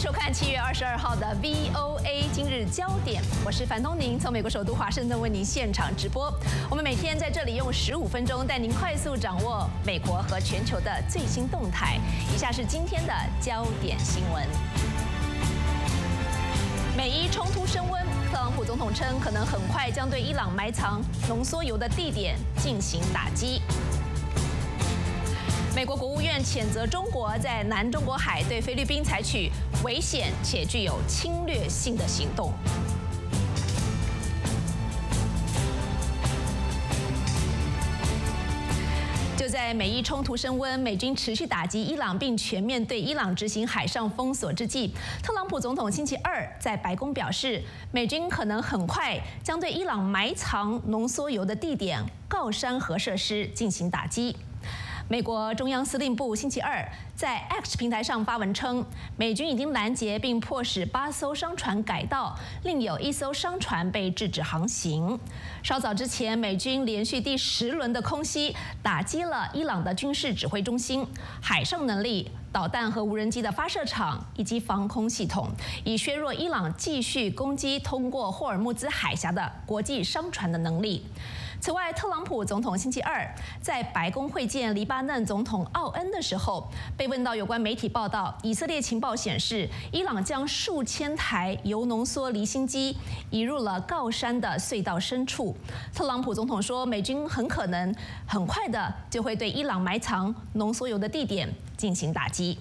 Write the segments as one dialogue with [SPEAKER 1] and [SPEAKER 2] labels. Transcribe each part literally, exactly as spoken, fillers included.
[SPEAKER 1] 收看七月二十二号的 V O A 今日焦点，我是樊东宁，从美国首都华盛顿为您现场直播。我们每天在这里用十五分钟带您快速掌握美国和全球的最新动态。以下是今天的焦点新闻。美伊冲突升温，特朗普总统称可能很快将对伊朗埋藏浓缩铀的地点进行打击。美国国务院谴责中国在南中国海对菲律宾采取危险且具有侵略性的行动。就在美伊冲突升温，美军持续打击伊朗，并全面对伊朗执行海上封锁之际，特朗普总统星期二在白宫表示，美军可能很快将对伊朗埋藏浓缩铀的地点郜山核设施进行打击。美国中央司令部星期二在 X 平台上发文称，美军已经拦截并迫使八艘商船改道，另有一艘商船被制止航行。稍早之前，美军连续第十轮的空袭打击了伊朗的军事指挥中心、海上能力、导弹和无人机的发射场以及防空系统，以削弱伊朗继续攻击通过霍尔木兹海峡的国际商船的能力。此外，特朗普总统星期二在白宫会见黎巴嫩总统奥恩的时候，被问到有关媒体报道，以色列情报显示，伊朗将数千台铀浓缩离心机移入了郜山的隧道深处。特朗普总统说，美军很可能很快的就会对伊朗埋藏浓缩铀的地点进行打击。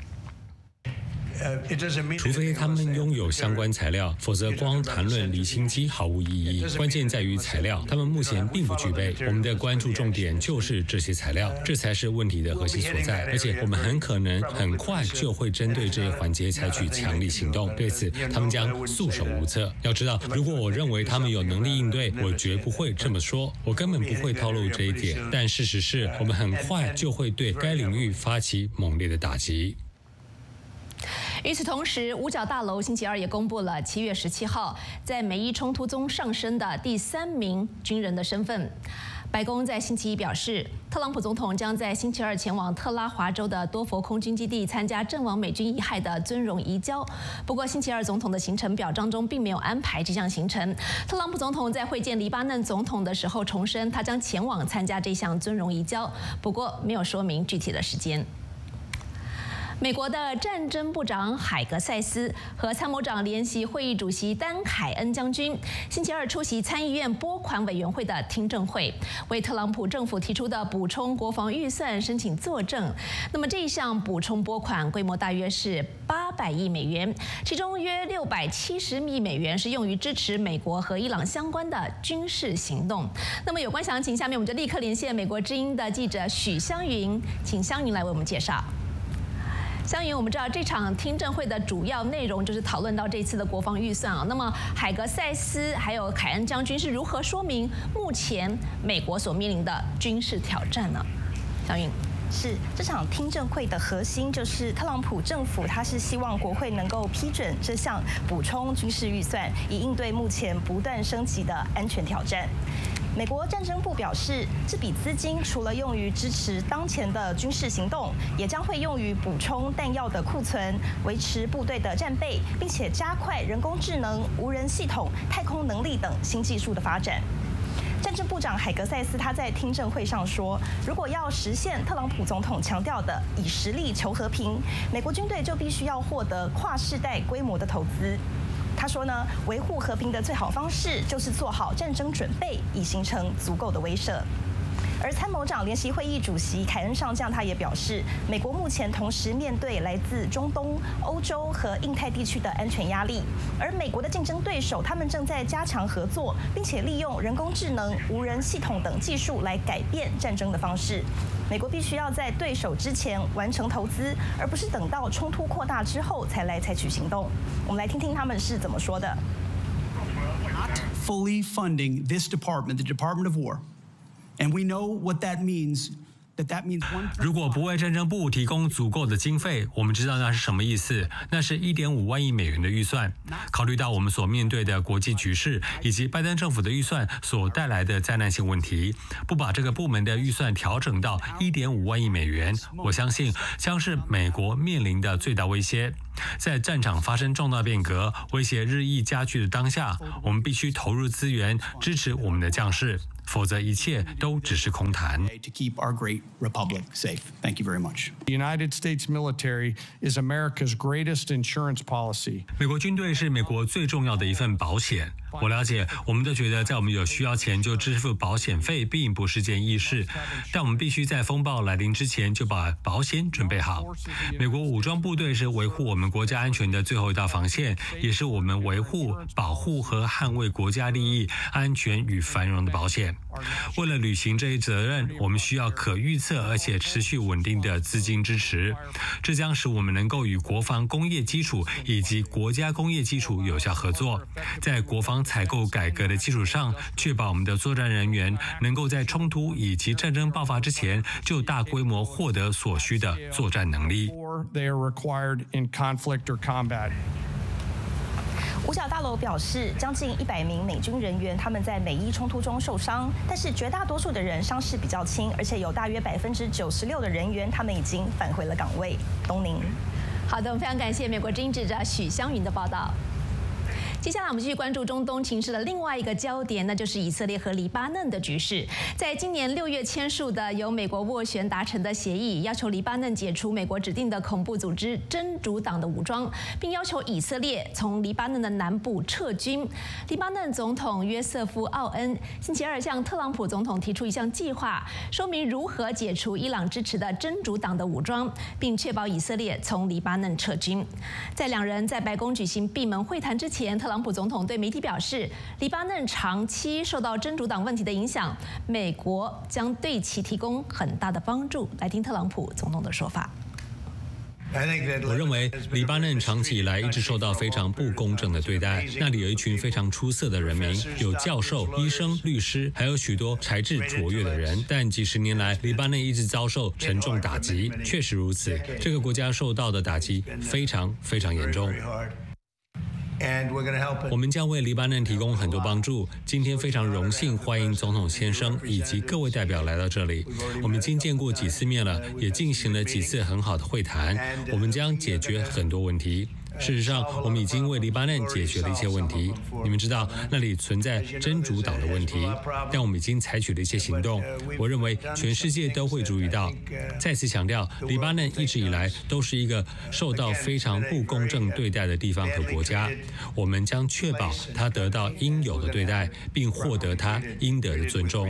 [SPEAKER 2] 除非他们拥有相关材料，否则光谈论离心机毫无意义。关键在于材料，他们目前并不具备。我们的关注重点就是这些材料，这才是问题的核心所在。而且我们很可能很快就会针对这一环节采取强力行动，对此他们将束手无策。要知道，如果我认为他们有能力应对，我绝不会这么说，我根本不会透露这一点。但事实是我们很快就会对该领域发起猛烈的打击。
[SPEAKER 1] 与此同时，五角大楼星期二也公布了七月十七号在美伊冲突中上升的第三名军人的身份。白宫在星期一表示，特朗普总统将在星期二前往特拉华州的多佛空军基地参加阵亡美军遗骸的尊荣移交。不过，星期二总统的行程表当中并没有安排这项行程。特朗普总统在会见黎巴嫩总统的时候重申，他将前往参加这项尊荣移交，不过没有说明具体的时间。美国的战争部长海格塞斯和参谋长联席会议主席丹凯恩将军星期二出席参议院拨款委员会的听证会，为特朗普政府提出的补充国防预算申请作证。那么这一项补充拨款规模大约是八百亿美元，其中约六百七十亿美元是用于支持美国和伊朗相关的军事行动。那么有关详情，下面我们就立刻连线美国之音的记者许湘云，请湘云来为我们介绍。湘云，我们知道这场听证会的主要内容就是讨论到这次的国防预算啊。那么海格塞斯还有凯恩将军是如何说明目前美国所面临的军事挑战呢？湘云。
[SPEAKER 3] 是这场听证会的核心，就是特朗普政府他是希望国会能够批准这项补充军事预算，以应对目前不断升级的安全挑战。美国战争部表示，这笔资金除了用于支持当前的军事行动，也将会用于补充弹药的库存、维持部队的战备，并且加快人工智能、无人系统、太空能力等新技术的发展。战争部长海格塞斯他在听证会上说，如果要实现特朗普总统强调的以实力求和平，美国军队就必须要获得跨世代规模的投资。他说呢，维护和平的最好方式就是做好战争准备，以形成足够的威慑。而参谋长联席会议主席凯恩上将他也表示，美国目前同时面对来自中东、欧洲和印太地区的安全压力，而美国的竞争对手他们正在加强合作，并且利用人工智能、无人系统等技术来改变战争的方式。美国必须要在对手之前完成投资，而不是等到冲突扩大之后才来采取行动。我们来听听他们是怎么说的。
[SPEAKER 4] Not fully funding this department, the Department of War. And we know what that means
[SPEAKER 2] 如果不为战争部提供足够的经费，我们知道那是什么意思？那是 一点五万亿美元的预算。考虑到我们所面对的国际局势以及拜登政府的预算所带来的灾难性问题，不把这个部门的预算调整到 一点五万亿美元，我相信将是美国面临的最大威胁。在战场发生重大变革、威胁日益加剧的当下，我们必须投入资源支持我们的将士，否则一切都只是空谈。
[SPEAKER 5] To keep our great republic safe. Thank you very much.
[SPEAKER 6] The United States military is America's greatest insurance policy.
[SPEAKER 2] 美国军队是美国最重要的一份保险。我了解，我们都觉得在我们有需要前就支付保险费并不是件易事，但我们必须在风暴来临之前就把保险准备好。美国武装部队是维护我们国家安全的最后一道防线，也是我们维护、保护和捍卫国家利益、安全与繁荣的保险。为了履行这一责任，我们需要可预测而且持续稳定的资金支持，这将使我们能够与国防工业基础以及国家工业基础有效合作，在国防采购改革的基础上，确保我们的作战人员能够在冲突以及战争爆发之前就大规模获得所需的作战能力。
[SPEAKER 3] 五角大楼表示，将近一百名美军人员他们在美伊冲突中受伤，但是绝大多数的人伤势比较轻，而且有大约百分之九十六的人员他们已经返回了岗位。东宁，
[SPEAKER 1] 好的，我们非常感谢美国之音记者许湘云的报道。接下来我们继续关注中东情势的另外一个焦点，那就是以色列和黎巴嫩的局势。在今年六月签署的由美国斡旋达成的协议，要求黎巴嫩解除美国指定的恐怖组织真主党的武装，并要求以色列从黎巴嫩的南部撤军。黎巴嫩总统约瑟夫·奥恩星期二向特朗普总统提出一项计划，说明如何解除伊朗支持的真主党的武装，并确保以色列从黎巴嫩撤军。在两人在白宫举行闭门会谈之前，特朗普总统对媒体表示，黎巴嫩长期受到真主党问题的影响，美国将对其提供很大的帮助。来听特朗普总统的说法。
[SPEAKER 2] 我认为黎巴嫩长期以来一直受到非常不公正的对待，那里有一群非常出色的人民，有教授、医生、律师，还有许多才智卓越的人。但几十年来，黎巴嫩一直遭受沉重打击，确实如此，这个国家受到的打击非常非常严重。我们将为黎巴嫩提供很多帮助。今天非常荣幸欢迎总统先生以及各位代表来到这里。我们已经见过几次面了，也进行了几次很好的会谈。我们将解决很多问题。事实上，我们已经为黎巴嫩解决了一些问题。你们知道那里存在真主党的问题，但我们已经采取了一些行动。我认为全世界都会注意到。再次强调，黎巴嫩一直以来都是一个受到非常不公正对待的地方和国家。我们将确保他得到应有的对待，并获得他应得的尊重。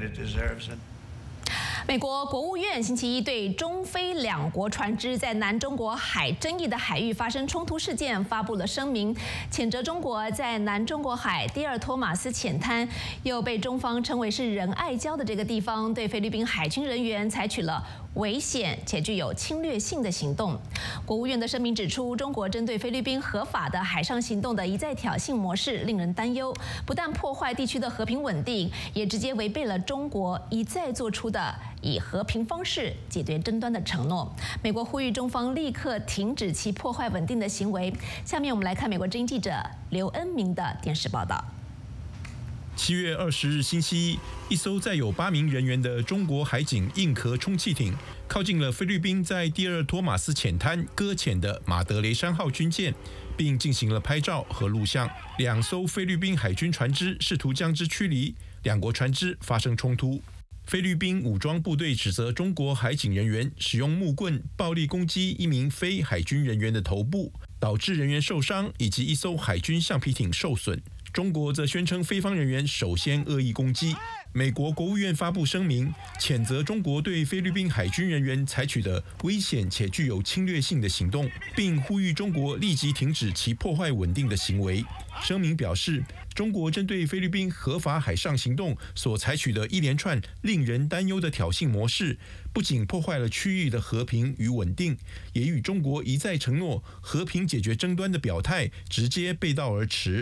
[SPEAKER 1] 美国国务院星期一对中非两国船只在南中国海争议的海域发生冲突事件发布了声明，谴责中国在南中国海第二托马斯浅滩，又被中方称为是仁爱礁的这个地方，对菲律宾海军人员采取了危险且具有侵略性的行动。国务院的声明指出，中国针对菲律宾合法的海上行动的一再挑衅模式令人担忧，不但破坏地区的和平稳定，也直接违背了中国一再做出的以和平方式解决争端的承诺。美国呼吁中方立刻停止其破坏稳定的行为。下面我们来看美国之音记者刘恩明的电视报道。
[SPEAKER 7] 七月二十日星期一，一艘载有八名人员的中国海警硬壳充气艇靠近了菲律宾在第二托马斯浅滩搁浅的马德雷山号军舰，并进行了拍照和录像。两艘菲律宾海军船只试图将之驱离，两国船只发生冲突。菲律宾武装部队指责中国海警人员使用木棍暴力攻击一名非海军人员的头部，导致人员受伤，以及一艘海军橡皮艇受损。中国则宣称菲方人员首先恶意攻击。美国国务院发布声明，谴责中国对菲律宾海军人员采取的危险且具有侵略性的行动，并呼吁中国立即停止其破坏稳定的行为。声明表示，中国针对菲律宾合法海上行动所采取的一连串令人担忧的挑衅模式，不仅破坏了区域的和平与稳定，也与中国一再承诺和平解决争端的表态直接背道而驰。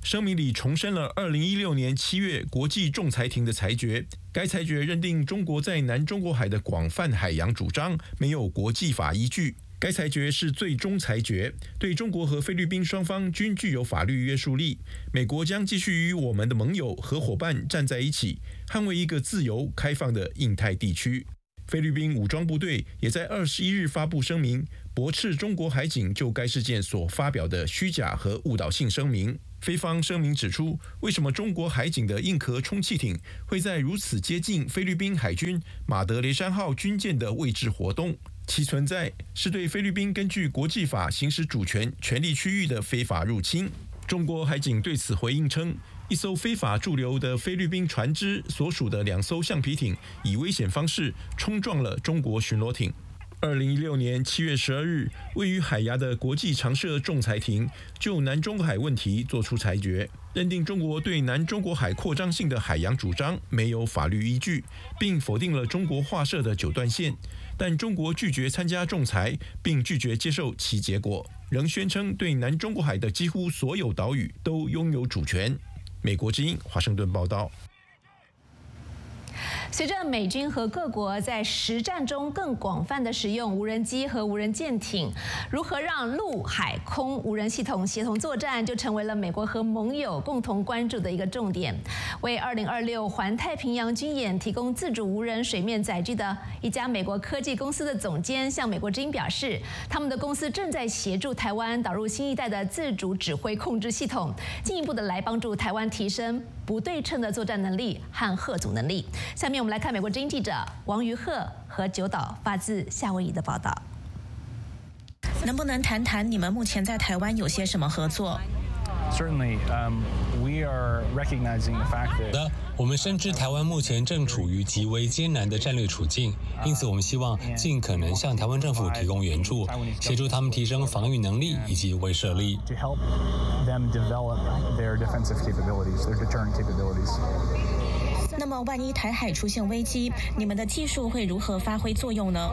[SPEAKER 7] 声明里重申了二零一六年七月国际仲裁庭的裁决。该裁决认定中国在南中国海的广泛海洋主张没有国际法依据。该裁决是最终裁决，对中国和菲律宾双方均具有法律约束力。美国将继续与我们的盟友和伙伴站在一起，捍卫一个自由开放的印太地区。菲律宾武装部队也在二十一日发布声明，驳斥中国海警就该事件所发表的虚假和误导性声明。菲方声明指出，为什么中国海警的硬壳充气艇会在如此接近菲律宾海军马德雷山号军舰的位置活动？其存在是对菲律宾根据国际法行使主权权利区域的非法入侵。中国海警对此回应称，一艘非法驻留的菲律宾船只所属的两艘橡皮艇以危险方式冲撞了中国巡逻艇。二零一六年七月十二日，位于海牙的国际常设仲裁庭就南中国海问题作出裁决，认定中国对南中国海扩张性的海洋主张没有法律依据，并否定了中国划设的九段线。但中国拒绝参加仲裁，并拒绝接受其结果，仍宣称对南中国海的几乎所有岛屿都拥有主权。美国之音华盛顿报道。
[SPEAKER 1] 随着美军和各国在实战中更广泛的使用无人机和无人舰艇，如何让陆海空无人系统协同作战，就成为了美国和盟友共同关注的一个重点。为二零二六环太平洋军演提供自主无人水面载具的一家美国科技公司的总监向美国之音表示，他们的公司正在协助台湾导入新一代的自主指挥控制系统，进一步的来帮助台湾提升不对称的作战能力和吓阻能力。下面我们来看美国之音记者王于鹤和九岛发自夏威夷的报道。
[SPEAKER 8] 能不能谈谈你们目前在台湾有些什么合作？
[SPEAKER 9] Certainly, um, we are recognizing the fact that
[SPEAKER 2] 我们深知台湾目前正处于极为艰难的战略处境，因此我们希望尽可能向台湾政府提供援助，协助他们提升防御能力以及威慑力。
[SPEAKER 9] to help them develop their defensive capabilities, their deterrent capabilities.
[SPEAKER 8] 那么，万一台海出现危机，你们的技术会如何发挥作用呢？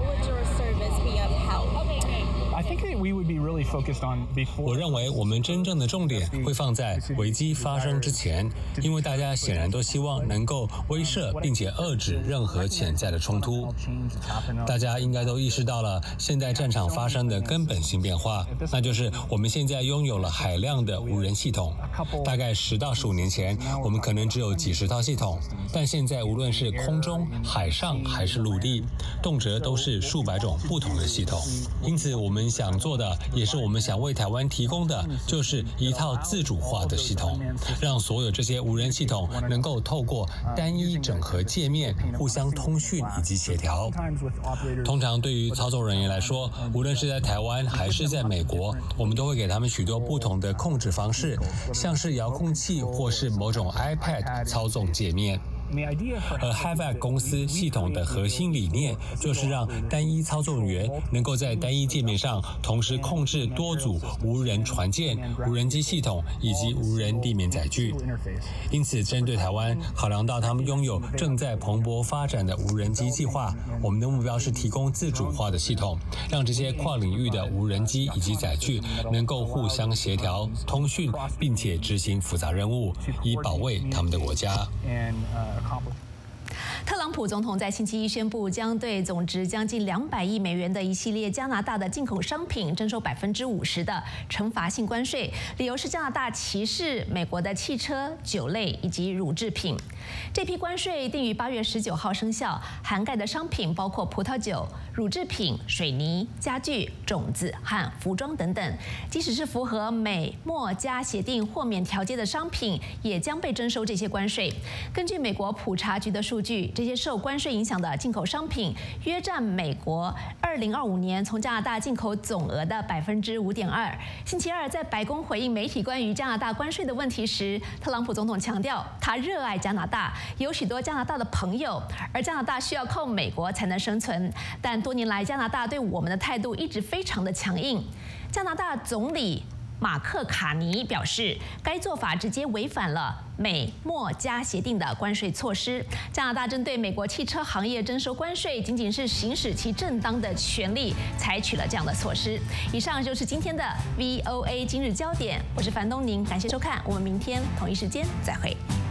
[SPEAKER 9] I think that we would be really focused on before.
[SPEAKER 2] 我认为我们真正的重点会放在危机发生之前，因为大家显然都希望能够威慑并且遏制任何潜在的冲突。大家应该都意识到了现在战场发生的根本性变化，那就是我们现在拥有了海量的无人系统。大概十到十五年前，我们可能只有几十套系统，但现在无论是空中、海上还是陆地，动辄都是数百种不同的系统。因此，我们想做的，也是我们想为台湾提供的，就是一套自主化的系统，让所有这些无人系统能够透过单一整合界面互相通讯以及协调。通常对于操作人员来说，无论是在台湾还是在美国，我们都会给他们许多不同的控制方式，像是遥控器或是某种 iPad 操纵界面。而 Havac 公司系统的核心理念就是让单一操纵员能够在单一界面上同时控制多组无人船舰、无人机系统以及无人地面载具。因此，针对台湾，考量到他们拥有正在蓬勃发展的无人机计划，我们的目标是提供自主化的系统，让这些跨领域的无人机以及载具能够互相协调、通讯，并且执行复杂任务，以保卫他们的国家。
[SPEAKER 1] 特朗普总统在星期一宣布，将对总值将近两百亿美元的一系列加拿大的进口商品征收百分之五十的惩罚性关税，理由是加拿大歧视美国的汽车、酒类以及乳制品。这批关税定于八月十九号生效，涵盖的商品包括葡萄酒、乳制品、水泥、家具、种子和服装等等。即使是符合美墨加协定豁免条件的商品，也将被征收这些关税。根据美国普查局的数据，这些受关税影响的进口商品约占美国二零二五年从加拿大进口总额的百分之五点二。星期二，在白宫回应媒体关于加拿大关税的问题时，特朗普总统强调，他热爱加拿大，有许多加拿大的朋友，而加拿大需要靠美国才能生存。但多年来，加拿大对我们的态度一直非常的强硬。加拿大总理马克卡尼表示，该做法直接违反了美墨加协定的关税措施。加拿大针对美国汽车行业征收关税，仅仅是行使其正当的权利，采取了这样的措施。以上就是今天的 V O A 今日焦点，我是樊东宁，感谢收看，我们明天同一时间再会。